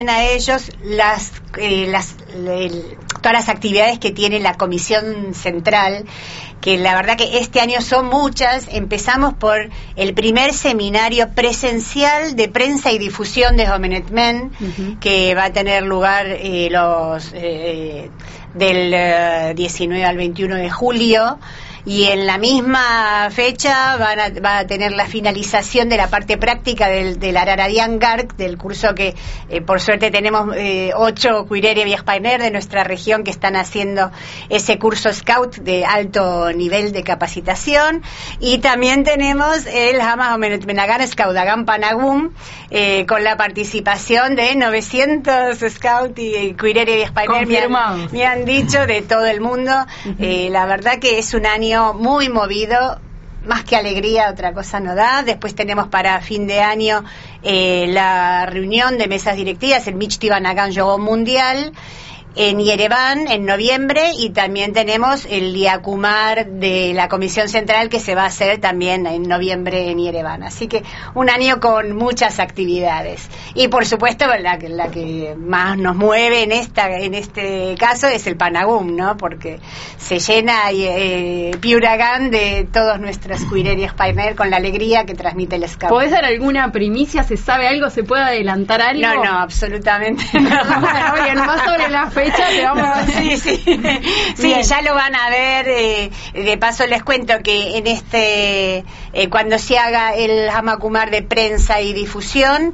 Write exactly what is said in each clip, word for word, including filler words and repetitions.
a ellos las, eh, las el, todas las actividades que tiene la Comisión Central, que la verdad que este año son muchas. Empezamos por el primer seminario presencial de prensa y difusión de Homenet Men, uh-huh. que va a tener lugar eh, los eh, del eh, diecinueve al veintiuno de julio. Y en la misma fecha van a, va a tener la finalización de la parte práctica del, del Araradian Garc, del curso que eh, por suerte tenemos eh, ocho Cuirere Viejpainer de nuestra región que están haciendo ese curso Scout de alto nivel de capacitación. Y también tenemos el Hama Homenet Menagan Scoutagan Panagum, eh, con la participación de novecientos Scout y Cuirere Viejpainer, me han, me han dicho, de todo el mundo. Uh-huh. eh, la verdad que es un año muy movido, más que alegría, otra cosa no da. Después tenemos para fin de año eh, la reunión de mesas directivas, el Michti Banagan Yogo Mundial, en Yerevan en noviembre, y también tenemos el Liakumar de la Comisión Central que se va a hacer también en noviembre en Yerevan. Así que un año con muchas actividades. Y por supuesto la, la que más nos mueve en esta en este caso es el Panagum, ¿no? Porque se llena eh, Piuragan de todos nuestros Cuirerias Painer con la alegría que transmite el Scout. ¿Podés dar alguna primicia? ¿Se sabe algo? ¿Se puede adelantar algo? No, no, absolutamente no. Bueno, bien, más sobre la fecha te vamos a sí, sí, sí, ya lo van a ver. Eh, de paso les cuento que en este eh, cuando se haga el Hamakumar de prensa y difusión,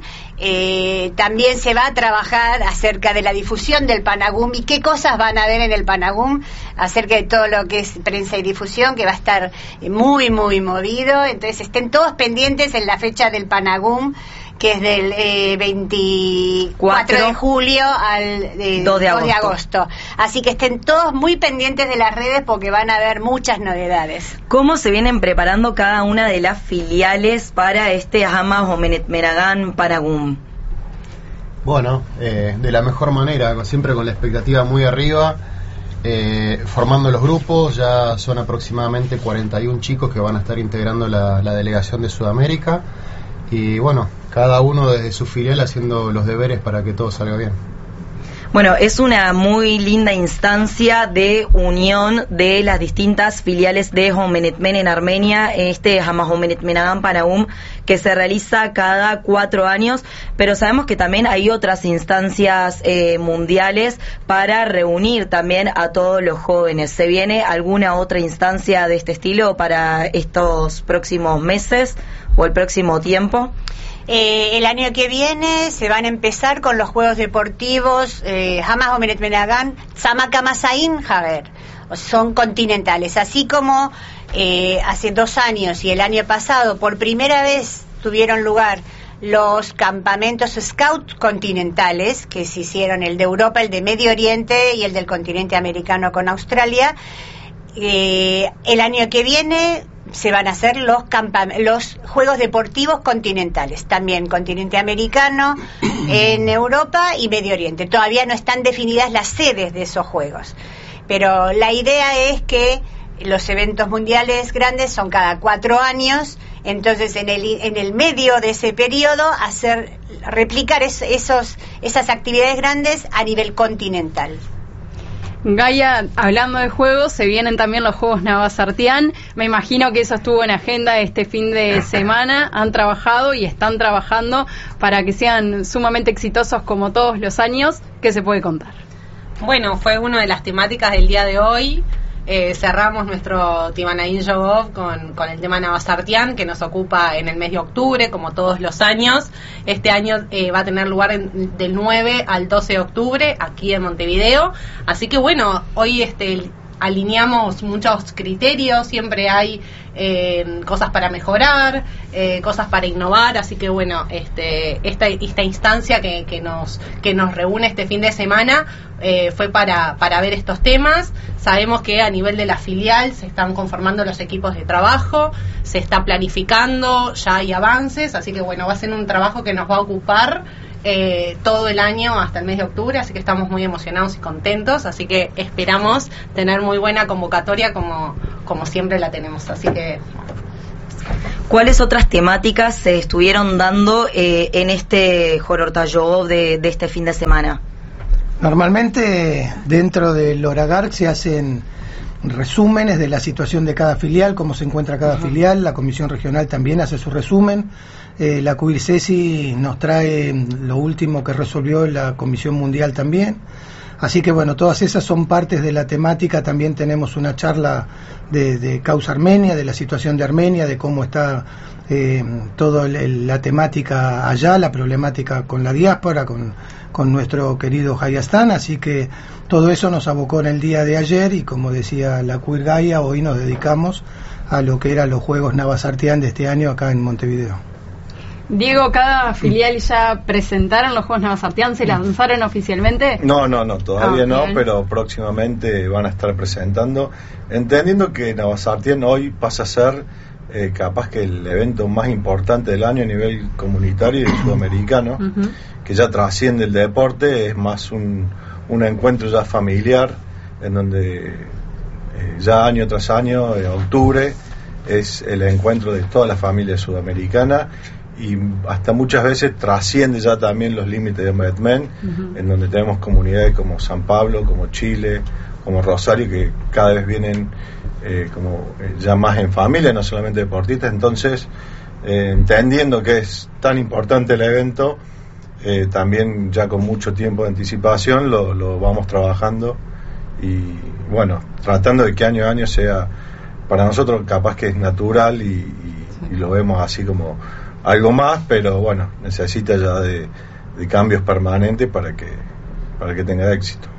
eh, también se va a trabajar acerca de la difusión del Panagum y qué cosas van a ver en el Panagum acerca de todo lo que es prensa y difusión, que va a estar muy muy movido. Entonces estén todos pendientes en la fecha del Panagum, que es del eh, veinticuatro de julio al eh, dos de agosto. dos de agosto. Así que estén todos muy pendientes de las redes porque van a haber muchas novedades. ¿Cómo se vienen preparando cada una de las filiales para este Hama Homenet Menagan Panagum? Bueno, eh, de la mejor manera, siempre con la expectativa muy arriba, eh, formando los grupos. Ya son aproximadamente cuarenta y uno chicos que van a estar integrando la, la delegación de Sudamérica. Y bueno, cada uno desde su filial haciendo los deberes para que todo salga bien. Bueno, es una muy linda instancia de unión de las distintas filiales de Homenet Men en Armenia, este Hama Homenet Menagan Panagum, que se realiza cada cuatro años, pero sabemos que también hay otras instancias eh, mundiales para reunir también a todos los jóvenes. ¿Se viene alguna otra instancia de este estilo para estos próximos meses o el próximo tiempo? Eh, el año que viene se van a empezar con los Juegos Deportivos eh, Hama Homenet Menagan Samakamasain Javer. Son continentales, así como eh, hace dos años y el año pasado por primera vez tuvieron lugar los campamentos Scout continentales, que se hicieron, el de Europa, el de Medio Oriente y el del continente americano con Australia. Eh, el año que viene se van a hacer los campam- los Juegos Deportivos continentales, también continente americano, en Europa y Medio Oriente. Todavía no están definidas las sedes de esos juegos, pero la idea es que los eventos mundiales grandes son cada cuatro años, entonces en el en el medio de ese periodo hacer replicar es, esos esas actividades grandes a nivel continental. Gaia, hablando de juegos, se vienen también los Juegos Navasartián. Me imagino que eso estuvo en agenda este fin de semana. Han trabajado y están trabajando para que sean sumamente exitosos como todos los años. ¿Qué se puede contar? Bueno, fue una de las temáticas del día de hoy. Eh, cerramos nuestro Timanaín Yogov con, con el tema Navasartián, que nos ocupa en el mes de octubre, como todos los años. Este año eh, va a tener lugar en, del nueve al doce de octubre, aquí en Montevideo. Así que bueno, hoy este alineamos muchos criterios, siempre hay eh, cosas para mejorar, eh, cosas para innovar, así que bueno, este esta, esta instancia que, que nos que nos reúne este fin de semana eh, fue para, para ver estos temas. Sabemos que a nivel de la filial se están conformando los equipos de trabajo, se está planificando, ya hay avances, así que bueno, va a ser un trabajo que nos va a ocupar Eh, todo el año hasta el mes de octubre, así que estamos muy emocionados y contentos, así que esperamos tener muy buena convocatoria como, como siempre la tenemos, así que ¿Cuáles otras temáticas se estuvieron dando eh, en este Jorortayogov de, de este fin de semana? Normalmente dentro del Horagar se hacen resúmenes de la situación de cada filial, cómo se encuentra cada uh-huh. filial. La Comisión Regional también hace su resumen. Eh, la CUIRSESI nos trae lo último que resolvió la Comisión Mundial también. Así que bueno, todas esas son partes de la temática. También tenemos una charla de, de Causa Armenia, de la situación de Armenia, de cómo está eh, toda la temática allá, la problemática con la diáspora, con, con nuestro querido Hayastán. Así que todo eso nos abocó en el día de ayer y, como decía la Queer Gaia, hoy nos dedicamos a lo que eran los Juegos Navasartián de este año acá en Montevideo. Diego, ¿cada filial ya presentaron los Juegos Navasartián? ¿Se lanzaron oficialmente? No, no, no, todavía ah, no, bien. Pero próximamente van a estar presentando, entendiendo que Navasartián hoy pasa a ser eh, capaz que el evento más importante del año a nivel comunitario y sudamericano, uh-huh. que ya trasciende el deporte, es más un, un encuentro ya familiar, en donde eh, ya año tras año, en octubre, es el encuentro de toda la familia sudamericana, y hasta muchas veces trasciende ya también los límites de Homenetmen, uh-huh. en donde tenemos comunidades como San Pablo, como Chile, como Rosario, que cada vez vienen eh, como eh, ya más en familia, no solamente deportistas. Entonces, eh, entendiendo que es tan importante el evento, eh, también ya con mucho tiempo de anticipación lo, lo vamos trabajando, y bueno, tratando de que año a año sea para nosotros capaz que es natural, y, y, y lo vemos así como algo más, pero bueno, necesita ya de, de cambios permanentes para que para que tenga éxito.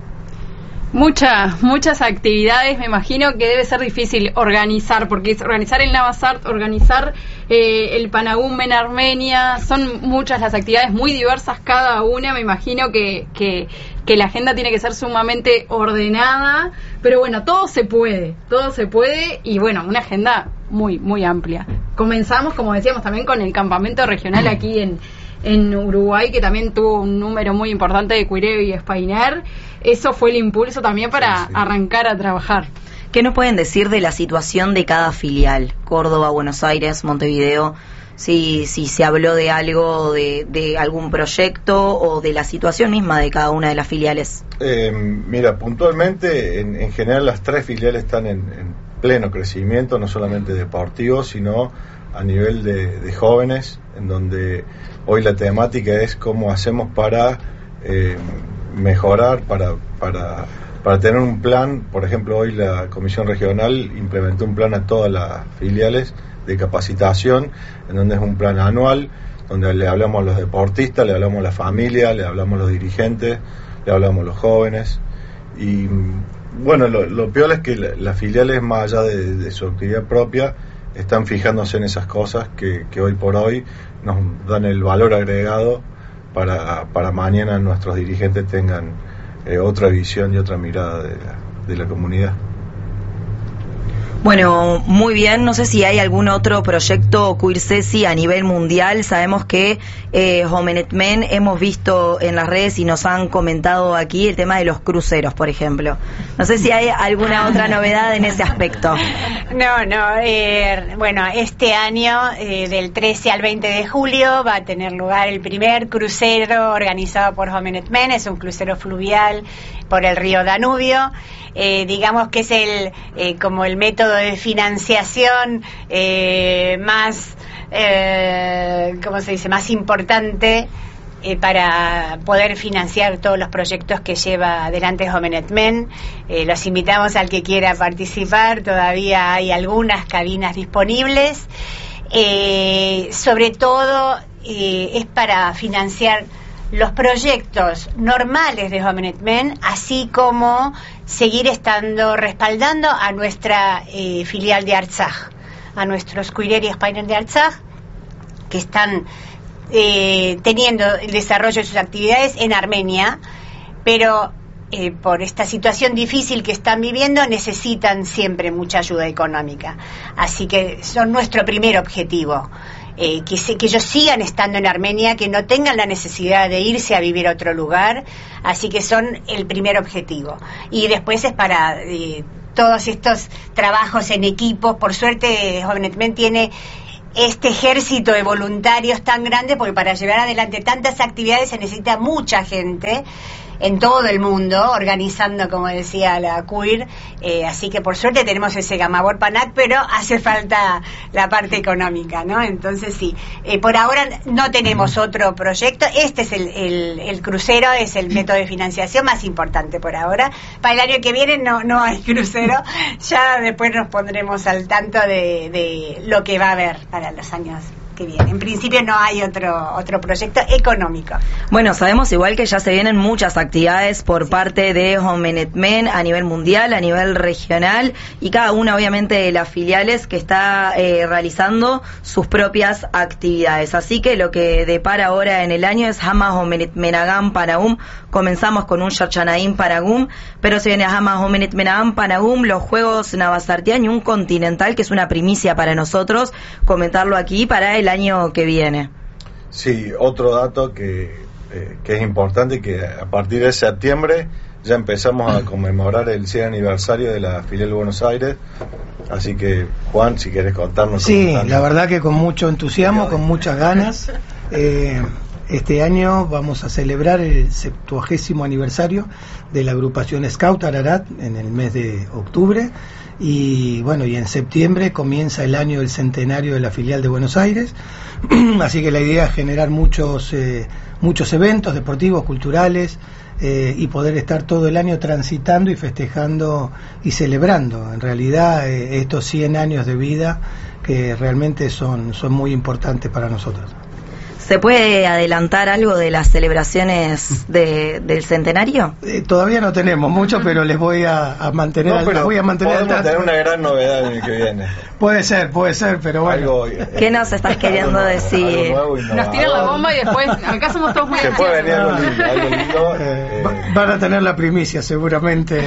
Muchas, muchas actividades, me imagino que debe ser difícil organizar, porque es organizar el Navasart, organizar eh, el Panagum en Armenia, son muchas las actividades, muy diversas cada una. Me imagino que, que, que la agenda tiene que ser sumamente ordenada, pero bueno, todo se puede, todo se puede, y bueno, una agenda muy, muy amplia. Comenzamos, como decíamos, también con el campamento regional aquí en en Uruguay, que también tuvo un número muy importante de Cuireo y Espainer. Eso fue el impulso también para sí, sí. arrancar a trabajar. ¿Qué nos pueden decir de la situación de cada filial? Córdoba, Buenos Aires, Montevideo. Si, si se habló de algo, de, de algún proyecto o de la situación misma de cada una de las filiales. Eh, mira, puntualmente, en, en general las tres filiales están en, en pleno crecimiento, no solamente deportivo, sino a nivel de, de jóvenes, en donde hoy la temática es cómo hacemos para eh, mejorar, para, para, para tener un plan. Por ejemplo, hoy la Comisión Regional implementó un plan a todas las filiales de capacitación, en donde es un plan anual, donde le hablamos a los deportistas, le hablamos a la familia, le hablamos a los dirigentes, le hablamos a los jóvenes. Y bueno, lo, lo peor es que la, las filiales, más allá de, de su actividad propia, están fijándose en esas cosas que, que hoy por hoy nos dan el valor agregado para, para mañana nuestros dirigentes tengan eh, otra visión y otra mirada de, de la comunidad. Bueno, muy bien. No sé si hay algún otro proyecto CUIRSESI a nivel mundial. Sabemos que eh, Homenetmen hemos visto en las redes y nos han comentado aquí el tema de los cruceros, por ejemplo. No sé si hay alguna otra novedad en ese aspecto. No, no. Eh, bueno, este año, eh, del trece al veinte de julio, va a tener lugar el primer crucero organizado por Homenetmen. Es un crucero fluvial por el río Danubio. Eh, digamos que es el eh, como el método de financiación eh, más, eh, ¿cómo se dice?, más importante eh, para poder financiar todos los proyectos que lleva adelante Homenetmen. Eh, los invitamos al que quiera participar, todavía hay algunas cabinas disponibles. Eh, sobre todo eh, es para financiar los proyectos normales de Homenetmen, así como seguir estando respaldando a nuestra eh, filial de Artsaj, a nuestros Cuirer y Espainer de Artsaj, que están eh, teniendo el desarrollo de sus actividades en Armenia, pero eh, por esta situación difícil que están viviendo necesitan siempre mucha ayuda económica. Así que son nuestro primer objetivo. Eh, que, se, que ellos sigan estando en Armenia, que no tengan la necesidad de irse a vivir a otro lugar, así que son el primer objetivo. Y después es para eh, todos estos trabajos en equipo. Por suerte, Homenetmen tiene este ejército de voluntarios tan grande, porque para llevar adelante tantas actividades se necesita mucha gente en todo el mundo, organizando, como decía la Queer, eh, así que por suerte tenemos ese Gamabor Panac, pero hace falta la parte económica, ¿no? Entonces sí, eh, por ahora no tenemos otro proyecto, este es el, el, el crucero, es el método de financiación más importante por ahora. Para el año que viene no, no hay crucero, ya después nos pondremos al tanto de, de lo que va a haber para los años que viene. En principio no hay otro otro proyecto económico. Bueno, sabemos igual que ya se vienen muchas actividades por sí. parte de Homenetmen a nivel mundial, a nivel regional, y cada una obviamente de las filiales que está eh, realizando sus propias actividades. Así que lo que depara ahora en el año es Hama Homenetmenagam Panagum. Comenzamos con un Yarchanaim Panagum, pero se viene Hama Homenetmenagam Panagum, los Juegos Navasartián y un continental que es una primicia para nosotros comentarlo aquí para el año que viene. Sí, otro dato que, eh, que es importante, que a partir de septiembre ya empezamos a conmemorar el cien aniversario de la filial de Buenos Aires, así que Juan, si quieres contarnos. Sí, la verdad que con mucho entusiasmo, con muchas ganas. Eh, este año vamos a celebrar el septuagésimo aniversario de la agrupación Scout Ararat en el mes de octubre. Y bueno, y en septiembre comienza el año del centenario de la filial de Buenos Aires, así que la idea es generar muchos eh, muchos eventos deportivos, culturales, eh, y poder estar todo el año transitando y festejando y celebrando en realidad eh, estos cien años de vida que realmente son, son muy importantes para nosotros. ¿Se puede adelantar algo de las celebraciones de, del centenario? Eh, todavía no tenemos mucho, pero les voy a, a mantener no, al, pero voy a mantener podemos tener una gran novedad en el que viene. Puede ser, puede ser, pero bueno. Algo, ¿qué nos estás queriendo algo, decir? Algo nos tiran la bomba y después, acá somos todos muy Se puede venir algo lindo, algo lindo. Eh, eh. Van a tener la primicia seguramente.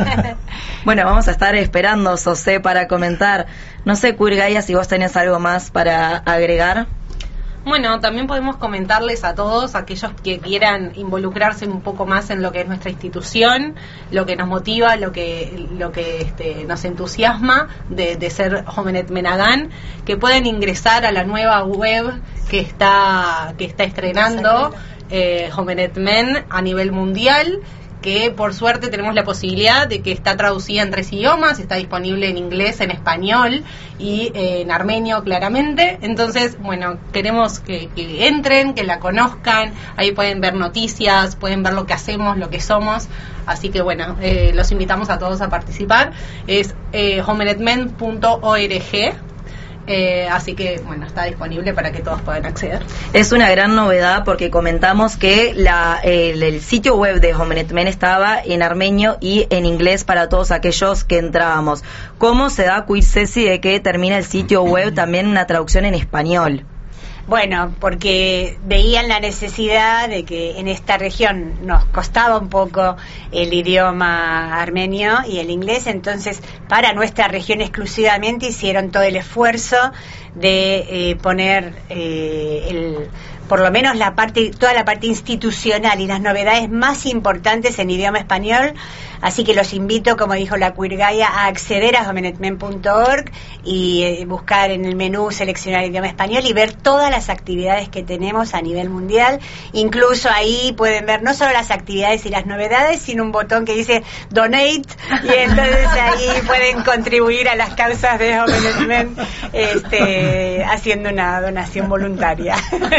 Bueno, vamos a estar esperando, José, para comentar. No sé, Curgaya, si vos tenés algo más para agregar. Bueno, también podemos comentarles a todos aquellos que quieran involucrarse un poco más en lo que es nuestra institución, lo que nos motiva, lo que lo que este, nos entusiasma de, de ser Homenetmenagán, que pueden ingresar a la nueva web que está que está estrenando eh, Homenetmen a nivel mundial, que por suerte tenemos la posibilidad de que está traducida en tres idiomas, está disponible en inglés, en español y eh, en armenio claramente. Entonces, bueno, queremos que, que entren, que la conozcan, ahí pueden ver noticias, pueden ver lo que hacemos, lo que somos, así que bueno, eh, los invitamos a todos a participar. Es eh, homenetmen punto org. Eh, así que bueno, está disponible para que todos puedan acceder. Es una gran novedad porque comentamos que la, el, el sitio web de Homenetmen estaba en armenio y en inglés para todos aquellos que entrábamos. ¿Cómo se da Ceci de que termina el sitio web también una traducción en español? Bueno, porque veían la necesidad de que en esta región nos costaba un poco el idioma armenio y el inglés, entonces para nuestra región exclusivamente hicieron todo el esfuerzo de eh, poner eh, el por lo menos la parte, toda la parte institucional y las novedades más importantes en idioma español, así que los invito, como dijo la Queergaya, a acceder a homenetmen punto org y eh, buscar en el menú seleccionar idioma español y ver todas las actividades que tenemos a nivel mundial. Incluso ahí pueden ver no solo las actividades y las novedades, sino un botón que dice donate, y entonces ahí pueden contribuir a las causas de Homenetmen este, haciendo una donación voluntaria.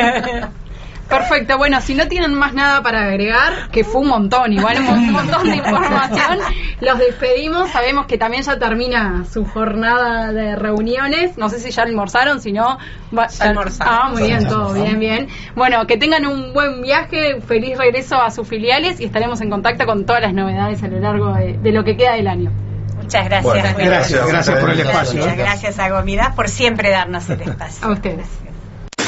Perfecto, bueno, si no tienen más nada para agregar, que fue un montón, igual un montón de información, los despedimos. Sabemos que también ya termina su jornada de reuniones, no sé si ya almorzaron, si no va, ya almorzamos. Ah, muy bien, todo bien, bien. Bueno, que tengan un buen viaje, feliz regreso a sus filiales y estaremos en contacto con todas las novedades a lo largo de, de lo que queda del año. Muchas gracias. Bueno, gracias, gracias por el espacio. Muchas gracias a Gomidas por siempre darnos el espacio. A ustedes.